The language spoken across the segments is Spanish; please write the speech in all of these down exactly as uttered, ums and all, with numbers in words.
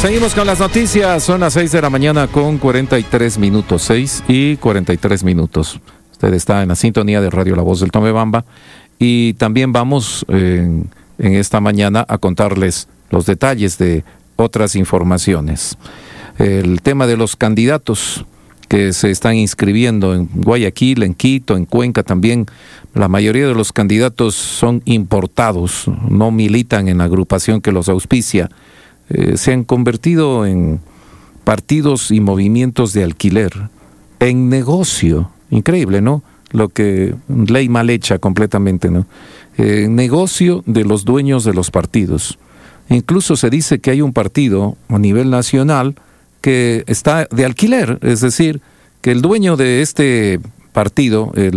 Seguimos con las noticias, son las seis de la mañana con cuarenta y tres minutos, seis y cuarenta y tres minutos. Usted está en la sintonía de Radio La Voz del Tomebamba y también vamos en, en esta mañana a contarles los detalles de otras informaciones. El tema de los candidatos que se están inscribiendo en Guayaquil, en Quito, en Cuenca también. La mayoría de los candidatos son importados, no militan en la agrupación que los auspicia. Eh, se han convertido en partidos y movimientos de alquiler, en negocio. Increíble, ¿no? Lo que, ley mal hecha completamente, ¿no? Eh, negocio de los dueños de los partidos. Incluso se dice que hay un partido a nivel nacional que está de alquiler, es decir, que el dueño de este partido el,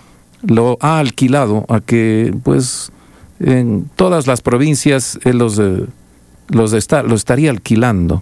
lo ha alquilado a que, pues, en todas las provincias él los, eh, los está, lo estaría alquilando.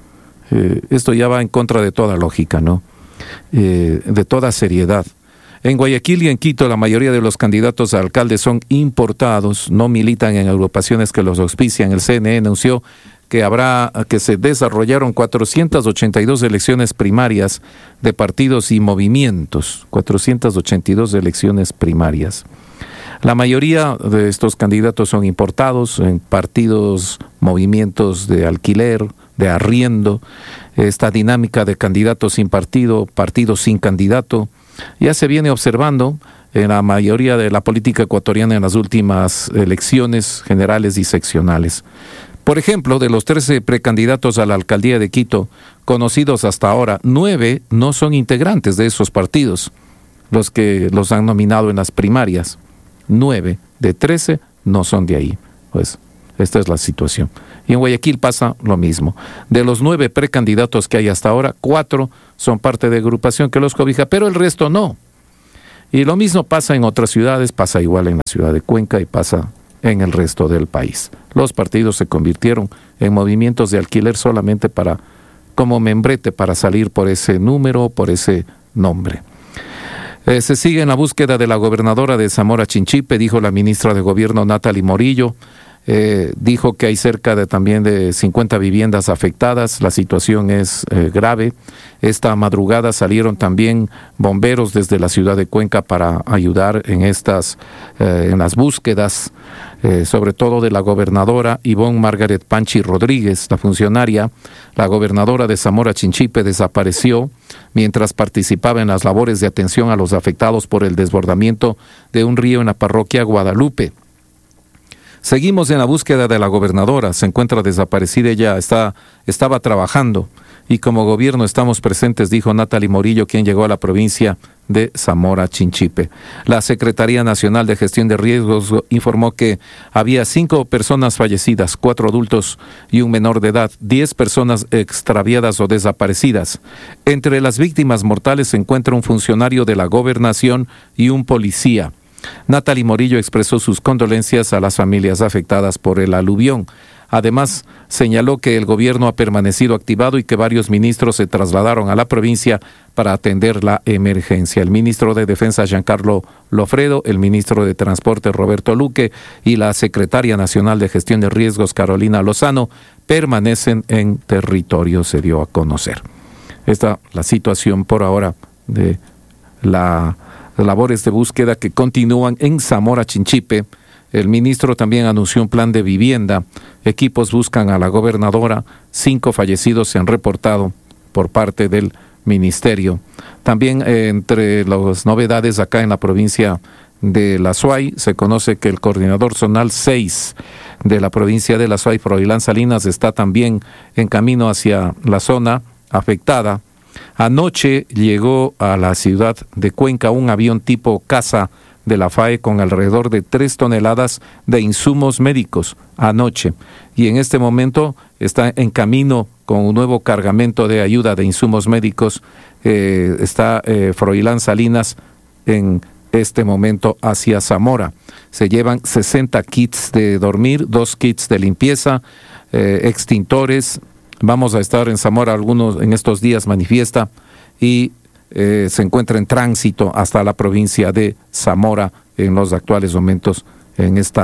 Eh, esto ya va en contra de toda lógica, ¿no? Eh, de toda seriedad. En Guayaquil y en Quito la mayoría de los candidatos a alcalde son importados, no militan en agrupaciones que los auspician. El C N E anunció que habrá, que se desarrollaron cuatrocientas ochenta y dos elecciones primarias de partidos y movimientos, cuatrocientas ochenta y dos elecciones primarias. La mayoría de estos candidatos son importados en partidos, movimientos de alquiler, de arriendo. Esta dinámica de candidatos sin partido, partidos sin candidato, ya se viene observando en la mayoría de la política ecuatoriana en las últimas elecciones generales y seccionales. Por ejemplo, de los trece precandidatos a la alcaldía de Quito, conocidos hasta ahora, nueve no son integrantes de esos partidos, los que los han nominado en las primarias. Nueve de trece no son de ahí. Pues esta es la situación. Y en Guayaquil pasa lo mismo. De los nueve precandidatos que hay hasta ahora, cuatro son parte de agrupación que los cobija, pero el resto no. Y lo mismo pasa en otras ciudades, pasa igual en la ciudad de Cuenca y pasa en el resto del país. Los partidos se convirtieron en movimientos de alquiler solamente para, como membrete, para salir por ese número, por ese nombre. Eh, se sigue en la búsqueda de la gobernadora de Zamora Chinchipe, dijo la ministra de Gobierno Natalie Morillo. Eh, dijo que hay cerca de también de cincuenta viviendas afectadas, la situación es eh, grave. Esta madrugada salieron también bomberos desde la ciudad de Cuenca para ayudar en estas, eh, en las búsquedas, eh, sobre todo de la gobernadora Ivonne Margaret Panchi Rodríguez, la funcionaria. La gobernadora de Zamora Chinchipe desapareció mientras participaba en las labores de atención a los afectados por el desbordamiento de un río en la parroquia Guadalupe. Seguimos en la búsqueda de la gobernadora, se encuentra desaparecida, ella está, estaba trabajando y como gobierno estamos presentes, dijo Natalie Morillo, quien llegó a la provincia de Zamora Chinchipe. La Secretaría Nacional de Gestión de Riesgos informó que había cinco personas fallecidas, cuatro adultos y un menor de edad, diez personas extraviadas o desaparecidas. Entre las víctimas mortales se encuentra un funcionario de la gobernación y un policía. Natalie Morillo expresó sus condolencias a las familias afectadas por el aluvión. Además, señaló que el gobierno ha permanecido activado y que varios ministros se trasladaron a la provincia para atender la emergencia. El ministro de Defensa, Giancarlo Lofredo, el ministro de Transporte, Roberto Luque, y la secretaria nacional de Gestión de Riesgos, Carolina Lozano, permanecen en territorio, se dio a conocer. Esta es la situación por ahora de la labores de búsqueda que continúan en Zamora Chinchipe. El ministro también anunció un plan de vivienda. Equipos buscan a la gobernadora. Cinco fallecidos se han reportado por parte del ministerio. También eh, entre las novedades acá en la provincia de La Suay, se conoce que el coordinador zonal seis de la provincia de La Suay, Froilán Salinas, está también en camino hacia la zona afectada. Anoche llegó a la ciudad de Cuenca un avión tipo caza de la F A E con alrededor de tres toneladas de insumos médicos anoche. Y en este momento está en camino con un nuevo cargamento de ayuda de insumos médicos. Eh, está eh, Froilán Salinas en este momento hacia Zamora. Se llevan sesenta kits de dormir, dos kits de limpieza, eh, extintores. Vamos a estar en Zamora algunos en estos días, manifiesta, y eh, se encuentra en tránsito hasta la provincia de Zamora en los actuales momentos en esta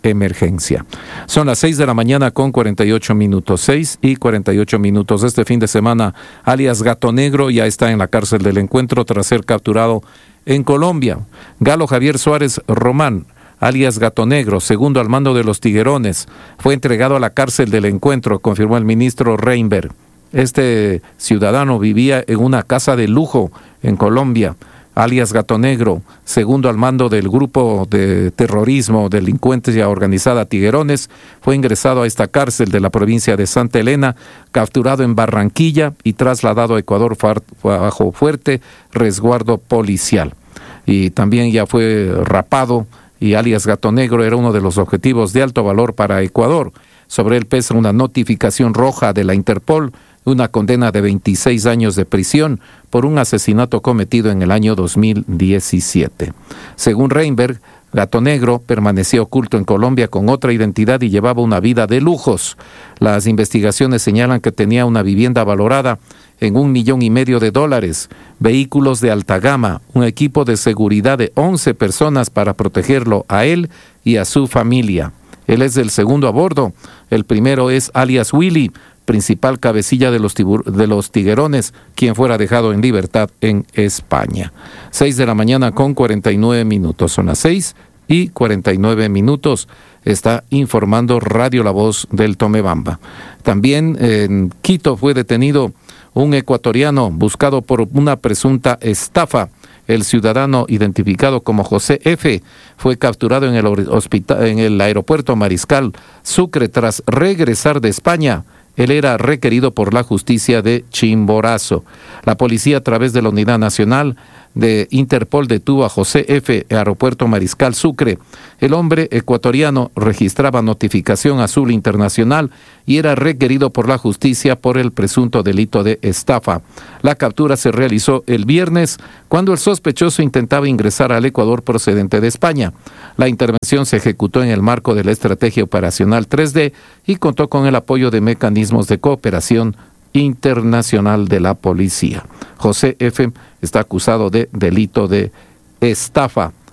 emergencia. Son las seis de la mañana con cuarenta y ocho minutos, seis y cuarenta y ocho minutos. Este fin de semana, alias Gato Negro ya está en la cárcel del Encuentro tras ser capturado en Colombia. Galo Javier Suárez Román, alias Gato Negro, segundo al mando de los Tiguerones, fue entregado a la cárcel del Encuentro, confirmó el ministro Reinberg. Este ciudadano vivía en una casa de lujo en Colombia. Alias Gato Negro, segundo al mando del grupo de terrorismo, delincuencia organizada Tiguerones, fue ingresado a esta cárcel de la provincia de Santa Elena, capturado en Barranquilla y trasladado a Ecuador bajo fuerte resguardo policial. Y también ya fue rapado, y alias Gato Negro era uno de los objetivos de alto valor para Ecuador. Sobre él pesa una notificación roja de la Interpol, una condena de veintiséis años de prisión por un asesinato cometido en el año dos mil diecisiete. Según Reinberg, Gato Negro permaneció oculto en Colombia con otra identidad y llevaba una vida de lujos. Las investigaciones señalan que tenía una vivienda valorada en un millón y medio de dólares, vehículos de alta gama, un equipo de seguridad de once personas para protegerlo a él y a su familia. Él es el segundo a bordo. El primero es alias Willy, principal cabecilla de los, tibur- de los Tiguerones, quien fuera dejado en libertad en España. Seis de la mañana con cuarenta y nueve minutos. Son las seis y cuarenta y nueve minutos. Está informando Radio La Voz del Tomebamba. También en Quito fue detenido un ecuatoriano buscado por una presunta estafa. El ciudadano, identificado como José F., fue capturado en el, hospital, en el aeropuerto Mariscal Sucre tras regresar de España. Él era requerido por la justicia de Chimborazo. La policía, a través de la Unidad Nacional de Interpol, detuvo a José F. en Aeropuerto Mariscal Sucre. El hombre ecuatoriano registraba notificación azul internacional y era requerido por la justicia por el presunto delito de estafa. La captura se realizó el viernes cuando el sospechoso intentaba ingresar al Ecuador procedente de España. La intervención se ejecutó en el marco de la Estrategia Operacional tres D y contó con el apoyo de mecanismos de cooperación internacional de la policía. José F. está acusado de delito de estafa.